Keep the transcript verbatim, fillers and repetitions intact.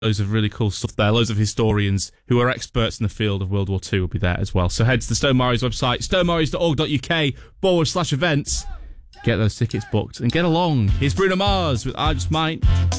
Loads of really cool stuff there. Loads of historians who are experts in the field of World War Two will be there as well. So head to the Stone Maris website, stonemorries.org.uk forward slash events. Get those tickets booked and get along. Here's Bruno Mars with I Just Might.